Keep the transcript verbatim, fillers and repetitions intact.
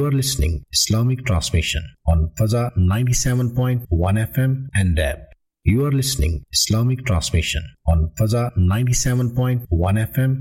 You are listening Islamic transmission on Faza ninety-seven point one F M and D A B. You are listening Islamic transmission on Faza ninety-seven point one F M